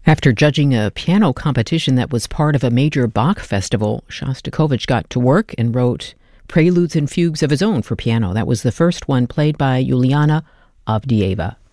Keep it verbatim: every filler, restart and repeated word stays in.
After judging a piano competition that was part of a major Bach festival, Shostakovich got to work and wrote preludes and fugues of his own for piano. That was the first one played by Juliana Avdieva.